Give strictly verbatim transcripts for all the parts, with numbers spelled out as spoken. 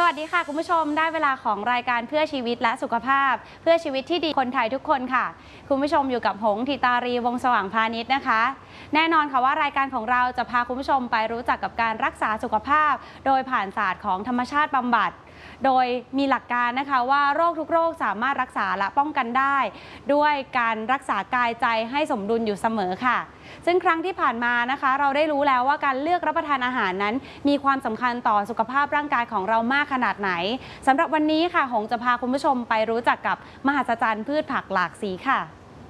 วัสดีค่ะคุณผู้ชมได้เวลาของรายการเพื่อชีวิตและสุขภาพเพื่อชีวิตที่ดีคนไทยทุกคนค่ะคุณผู้ชมอยู่กับหงส์ ธิตารีวงศ์สว่างพาณิชย์นะคะแน่นอนค่ะว่ารายการของเราจะพาคุณผู้ชมไปรู้จักกับการรักษาสุขภาพโดยผ่านศาสตร์ของธรรมชาติบำบัดโดยมีหลักการนะคะว่าโรคทุกโรคสามารถรักษาและป้องกันได้ด้วยการรักษากายใจให้สมดุลอยู่เสมอค่ะซึ่งครั้งที่ผ่านมานะคะเราได้รู้แล้วว่าการเลือกรับประทานอาหารนั้นมีความสำคัญต่อสุขภาพร่างกายของเรามากขนาดไหนสำหรับวันนี้ค่ะหงจะพาคุณผู้ชมไปรู้จักกับมหัศจรรย์พืชผักหลากสีค่ะ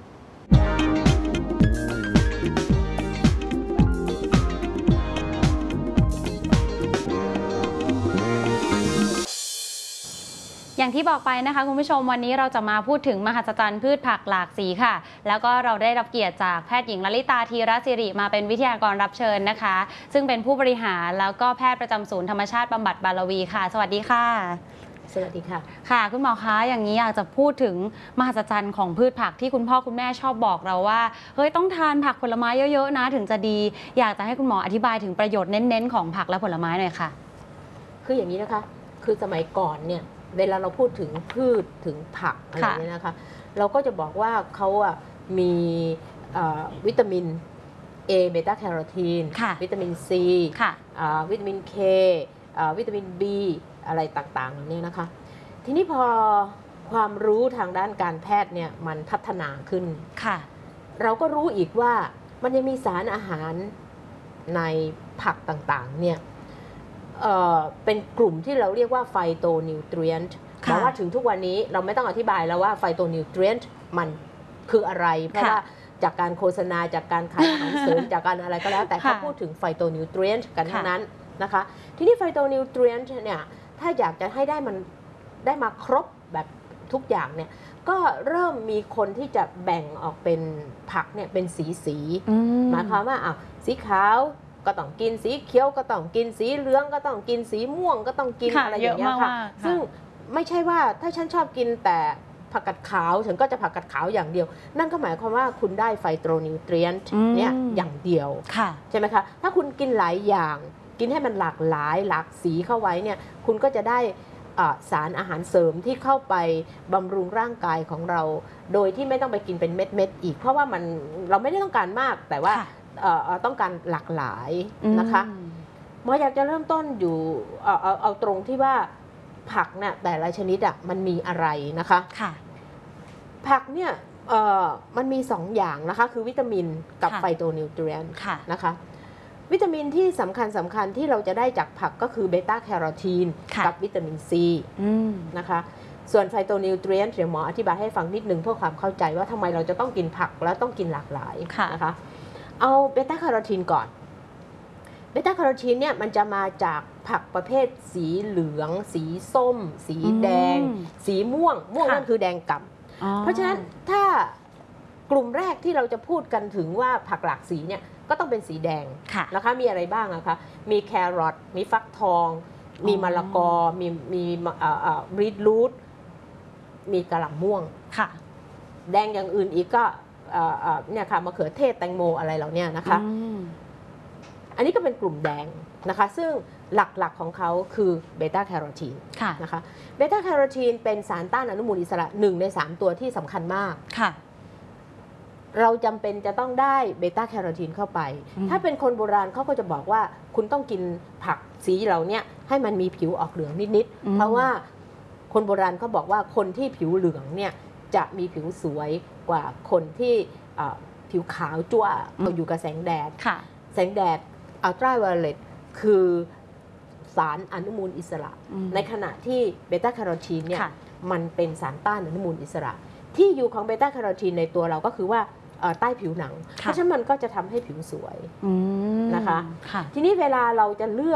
อย่างที่บอกไปนะคะคุณผู้ชมวันนี้เราจะมาพูดถึงมหัศจรรย์พืชผักหลากสีค่ะแล้วก็เราได้รับเกียรติจากแพทย์หญิงลลิตาธีรศิริมาเป็นวิทยากรรับเชิญนะคะซึ่งเป็นผู้บริหารแล้วก็แพทย์ประจำศูนย์ธรรมชาติบำบัดบารวีค่ะสวัสดีค่ะสวัสดีค่ะค่ะคุณหมอคะอย่างนี้อยากจะพูดถึงมหัศจรรย์ของพืชผักที่คุณพ่อคุณแม่ชอบบอกเราว่าเฮ้ยต้องทานผักผลไม้เยอะๆนะถึงจะดีอยากจะให้คุณหมออธิบายถึงประโยชน์เน้นๆของผักและผลไม้หน่อยค่ะคืออย่างนี้นะคะคือสมัยก่อนเนี่ยเวลาเราพูดถึงพืชถึงผักอะไรเนี่ยนะคะเราก็จะบอกว่าเขาอ่ะมีวิตามิน A เบต้าแคโรทีนวิตามิน C วิตามิน K วิตามิน B อะไรต่างๆเหล่านี้นะคะทีนี้พอความรู้ทางด้านการแพทย์เนี่ยมันพัฒนาขึ้นเราก็รู้อีกว่ามันยังมีสารอาหารในผักต่างๆเนี่ยเอ่อเป็นกลุ่มที่เราเรียกว่าไฟโตนิวทรีนต์แปลว่าถึงทุกวันนี้เราไม่ต้องอธิบายแล้วว่าไฟโตนิวทรีนต์มันคืออะไรเพราะว่าจากการโฆษณาจากการขายอาหารเสริมจากการอะไรก็แล้วแต่เขาพูดถึงไฟโตนิวทรีนต์กันทั้งนั้นนะคะทีนี้ไฟโตนิวทรีนต์เนี่ยถ้าอยากจะให้ได้มันได้มาครบแบบทุกอย่างเนี่ยก็เริ่มมีคนที่จะแบ่งออกเป็นผักเนี่ยเป็นสีสีหมายความว่าอ้าวสีขาวก็ต้องกินสีเขียวก็ต้องกินสีเหลืองก็ต้องกินสีม่วงก็ต้องกินอะไรอย่างเงี้ยค่ะซึ่งไม่ใช่ว่าถ้าฉันชอบกินแต่ผักกาดขาวฉันก็จะผักกาดขาวอย่างเดียวนั่นก็หมายความว่าคุณได้ไฟโตนิวทรีนต์เนี่ยอย่างเดียวใช่ไหมคะถ้าคุณกินหลายอย่างกินให้มันหลากหลายหลากสีเข้าไว้เนี่ยคุณก็จะได้สารอาหารเสริมที่เข้าไปบำรุงร่างกายของเราโดยที่ไม่ต้องไปกินเป็นเม็ดๆอีกเพราะว่ามันเราไม่ได้ต้องการมากแต่ว่าต้องการหลากหลายนะคะหมออยากจะเริ่มต้นอยู่เอาเอาเอาตรงที่ว่าผักเนี่ยแต่ละชนิดอ่ะมันมีอะไรนะคะผักเนี่ยมันมีสองอย่างนะคะคือวิตามินกับไฟโตนิวทรีนต์นะคะวิตามินที่สำคัญสำคัญที่เราจะได้จากผักก็คือเบต้าแคโรทีนกับวิตามินซีนะคะส่วนไฟโตนิวทรีนต์เดี๋ยวหมออธิบายให้ฟังนิดนึงเพื่อความเข้าใจว่าทำไมเราจะต้องกินผักแล้วต้องกินหลากหลายนะคะเอาเบต้าแคโรทีนก่อนเบต้าแคโรทีนเนี่ยมันจะมาจากผักประเภทสีเหลืองสีส้มสีแดงสีม่วงม่วงนั่นคือแดงก่ำเพราะฉะนั้นถ้ากลุ่มแรกที่เราจะพูดกันถึงว่าผักหลากสีเนี่ยก็ต้องเป็นสีแดงนะคะมีอะไรบ้างอะคะมีแครอทมีฟักทองมีมะละกอมีมีบรีทรูทมีกระหล่ำม่วงแดงอย่างอื่นอีกก็เนี่ยค่ะมะเขือเทศแตงโมอะไรเหล่านี้นะคะอันนี้ก็เป็นกลุ่มแดงนะคะซึ่งหลักๆของเขาคือเบต้าแคโรทีนนะคะเบต้าแคโรทีนเป็นสารต้านอนุมูลอิสระหนึ่งในสามตัวที่สำคัญมากเราจำเป็นจะต้องได้เบต้าแคโรทีนเข้าไปถ้าเป็นคนโบราณเขาก็จะบอกว่าคุณต้องกินผักสีเหล่านี้ให้มันมีผิวออกเหลืองนิดๆเพราะว่าคนโบราณเขาบอกว่าคนที่ผิวเหลืองเนี่ยจะมีผิวสวยกว่าคนที่ผิวขาวจั่วอยู่กับแสงแดดแสงแดดอัลตราไวโอเลตคือสารอนุมูลอิสระในขณะที่เบต้าแคโรทีนเนี่ยมันเป็นสารต้านอนุมูลอิสระที่อยู่ของเบต้าแคโรทีนในตัวเราก็คือว่าใต้ผิวหนังเพราะฉะนั้นมันก็จะทำให้ผิวสวยนะคะทีนี้เวลาเราจะเลือก